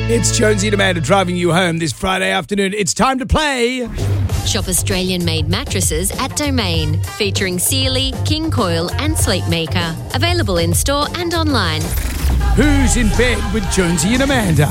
It's Jonesy and Amanda driving you home this Friday afternoon. It's time to play. Shop Australian-made mattresses at Domain, featuring Sealy, King Coil and Sleepmaker. Available in-store and online. Who's in bed with Jonesy and Amanda?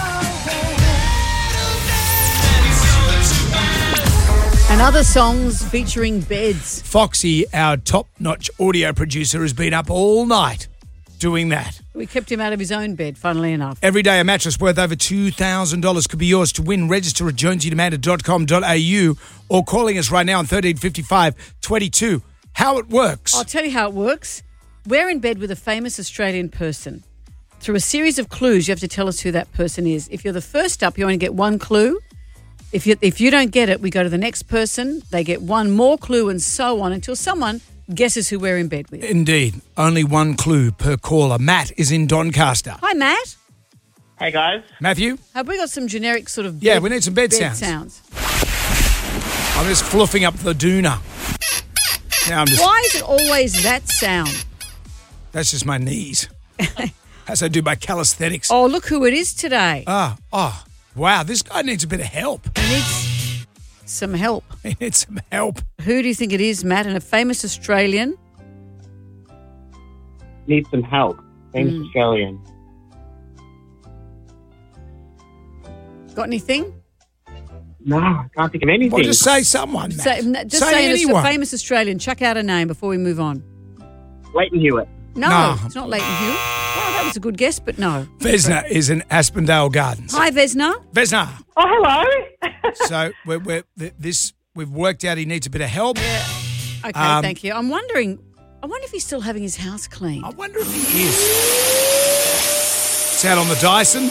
And other songs featuring beds. Foxy, our top-notch audio producer, has been up all night doing that. We kept him out of his own bed, funnily enough. Every day a mattress worth over $2,000 could be yours to win. Register at jonesyandamanda.com.au or calling us right now on 1355 22. How it works. I'll tell you how it works. We're in bed with a famous Australian person. Through a series of clues, you have to tell us who that person is. If you're the first up, you only get one clue. If you don't get it, we go to the next person. They get one more clue and so on until someone guesses who we're in bed with. Indeed. Only one clue per caller. Matt is in Doncaster. Hi, Matt. Hey, guys. Matthew? Have we got some generic sort of Yeah, we need some bed sounds. I'm just fluffing up the doona. Now Why is it always that sound? That's just my knees. As I do my calisthenics. Oh, look who it is today. Wow, this guy needs a bit of help. He needs some help. He needs some help. Who do you think it is, Matt? And a famous Australian? Need some help. Famous Australian. Got anything? No, I can't think of anything. Well, just say someone, Matt. Say anyone. a famous Australian. Chuck out a name before we move on. Leighton Hewitt. No, it's not Leighton Hewitt. Oh, that was a good guess, but no. Vesna is in Aspendale Gardens. Hi, Vesna. Vesna. Oh, hello. So we've worked out he needs a bit of help. Yeah. Okay, thank you. I wonder if he's still having his house cleaned. I wonder if he is. It's out on the Dyson.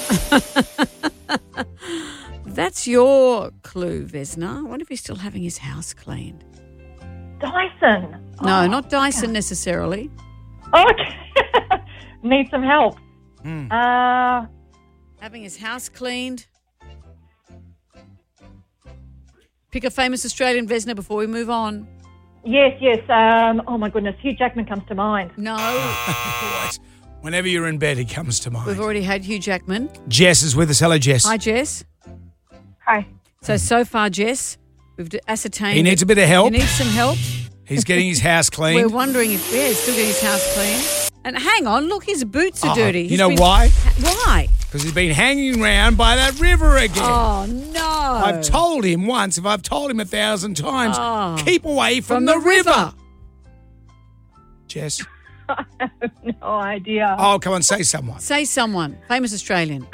That's your clue, Vesna. I wonder if he's still having his house cleaned. Dyson. No, not Dyson necessarily. Oh, okay. Need some help. Having his house cleaned. Pick a famous Australian, Vesna, before we move on. Yes. Oh, my goodness. Hugh Jackman comes to mind. No. Whenever you're in bed, he comes to mind. We've already had Hugh Jackman. Jess is with us. Hello, Jess. Hi, Jess. Hi. So far, Jess, we've ascertained... He needs a bit of help. He needs some help. He's getting his house cleaned. We're wondering if he's still getting his house cleaned. And hang on, look, his boots are dirty. You know why? Why? Because he's been hanging around by that river again. Oh, no. I've told him once, if I've told him 1,000 times, keep away from the river. Jess? I have no idea. Oh, come on, say someone. Say someone. Famous Australian.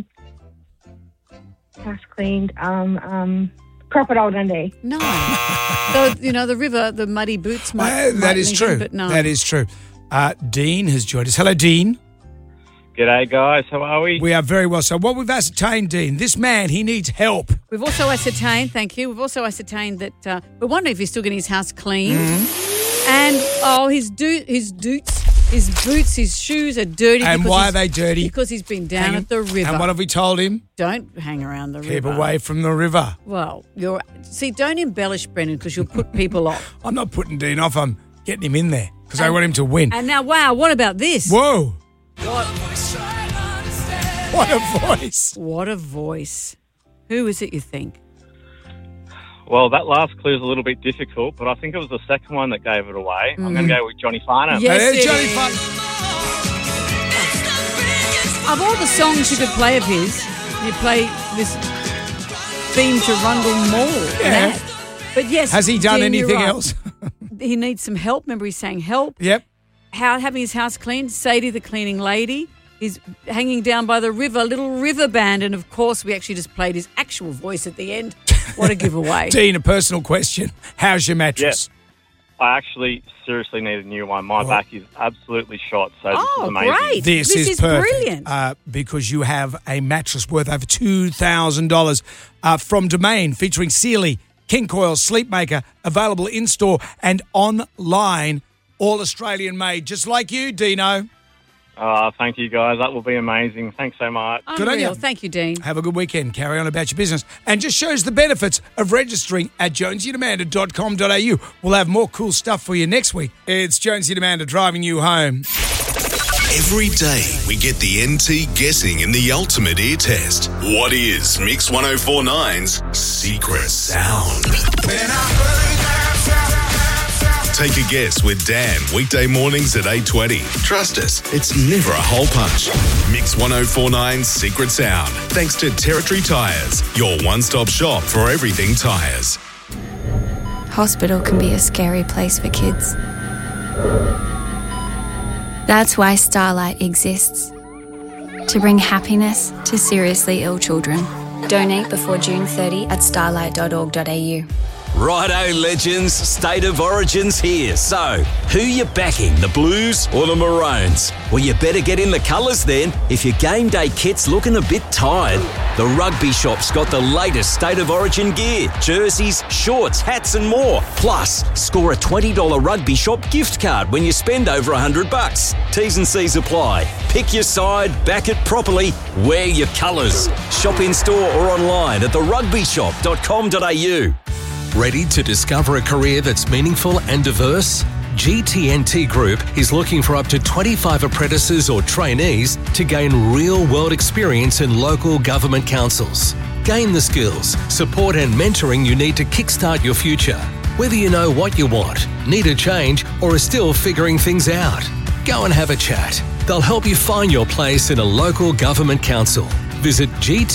House cleaned. Crocodile Dundee. No. So, the river, the muddy boots might That is link true. in, but no. That is true. Dean has joined us. Hello, Dean. G'day, guys. How are we? We are very well. So what we've ascertained, Dean, this man, he needs help. We've also ascertained, thank you, that we're wondering if he's still getting his house cleaned. And, his boots, his shoes are dirty. And why are they dirty? Because he's been down at the river. And what have we told him? Don't hang around the river. Keep away from the river. Well, don't embellish, Brendan, because you'll put people off. I'm not putting Dean off. I'm getting him in there because I want him to win. And now, wow, what about this? Whoa. What a voice. What a voice. Who is it, you think? Well, that last clue is a little bit difficult, but I think it was the second one that gave it away. I'm going to go with Johnny Farnham. Yes, There's it Johnny is. Farnham. Of all the songs you could play of his, you play this theme to Rundle Mall. Yeah. Matt. But yes. Has he done Dean, you're anything right. else? He needs some help. Remember, he sang help. Yep. Having his house cleaned. Sadie, the cleaning lady. He's hanging down by the river, little river band. And, of course, we actually just played his actual voice at the end. What a giveaway. Dean, a personal question. How's your mattress? Yeah. I actually seriously need a new one. My back is absolutely shot, so this is amazing. Great. This is perfect, brilliant. because you have a mattress worth over $2,000 from Domain, featuring Sealy, King Coil, Sleepmaker, available in-store and online, all Australian made, just like you, Dino. Thank you, guys. That will be amazing. Thanks so much. Good on you. Thank you, Dean. Have a good weekend. Carry on about your business. And just shows the benefits of registering at jonesyandamanda.com.au. We'll have more cool stuff for you next week. It's Jonesy and Amanda driving you home. Every day we get the NT guessing in the ultimate ear test. What is Mix 104.9's secret sound? Take a guess with Dan, weekday mornings at 8:20. Trust us, it's never a hole punch. Mix 104.9's secret sound. Thanks to Territory Tyres, your one-stop shop for everything tyres. Hospital can be a scary place for kids. That's why Starlight exists. To bring happiness to seriously ill children. Donate before June 30 at starlight.org.au. Righto, legends, State of Origin's here. So, who you backing, the Blues or the Maroons? Well, you better get in the colours then, if your game day kit's looking a bit tired. The Rugby Shop's got the latest State of Origin gear, jerseys, shorts, hats and more. Plus, score a $20 Rugby Shop gift card when you spend over $100. T's and C's apply. Pick your side, back it properly, wear your colours. Shop in store or online at therugbyshop.com.au. Ready to discover a career that's meaningful and diverse? GTNT Group is looking for up to 25 apprentices or trainees to gain real-world experience in local government councils. Gain the skills, support and mentoring you need to kickstart your future. Whether you know what you want, need a change, or are still figuring things out, go and have a chat. They'll help you find your place in a local government council. Visit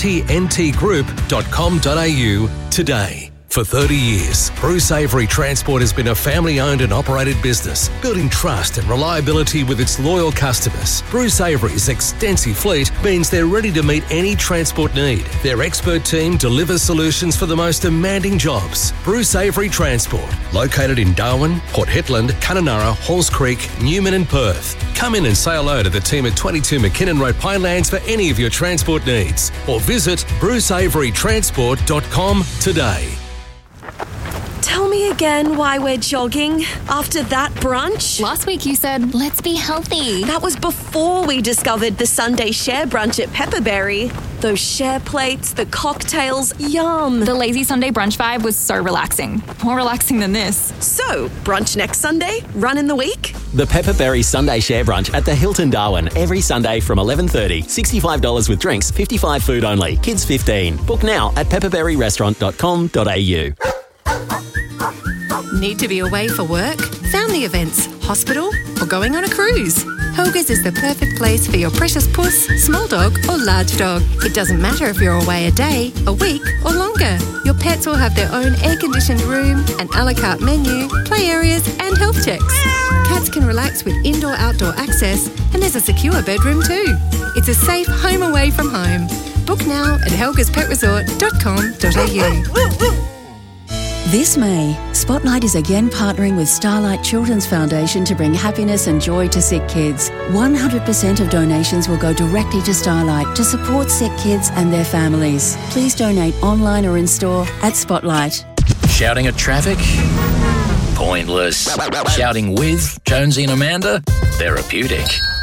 gtntgroup.com.au today. For 30 years, Bruce Avery Transport has been a family-owned and operated business, building trust and reliability with its loyal customers. Bruce Avery's extensive fleet means they're ready to meet any transport need. Their expert team delivers solutions for the most demanding jobs. Bruce Avery Transport, located in Darwin, Port Hedland, Kununurra, Halls Creek, Newman and Perth. Come in and say hello to the team at 22 McKinnon Road, Pinelands for any of your transport needs. Or visit bruceaverytransport.com today. Tell me again why we're jogging after that brunch. Last week you said, let's be healthy. That was before we discovered the Sunday share brunch at Pepperberry. Those share plates, the cocktails, yum. The lazy Sunday brunch vibe was so relaxing. More relaxing than this. So, brunch next Sunday? Run in the week? The Pepperberry Sunday share brunch at the Hilton Darwin every Sunday from 11:30. $65 with drinks, 55 food only. Kids 15. Book now at pepperberryrestaurant.com.au. Need to be away for work, family events, hospital, or going on a cruise? Helga's is the perfect place for your precious puss, small dog, or large dog. It doesn't matter if you're away a day, a week, or longer. Your pets will have their own air-conditioned room, an a la carte menu, play areas, and health checks. Cats can relax with indoor-outdoor access, and there's a secure bedroom too. It's a safe home away from home. Book now at helgaspetresort.com.au. This May, Spotlight is again partnering with Starlight Children's Foundation to bring happiness and joy to sick kids. 100% of donations will go directly to Starlight to support sick kids and their families. Please donate online or in store at Spotlight. Shouting at traffic? Pointless. Shouting with Jonesy and Amanda? Therapeutic.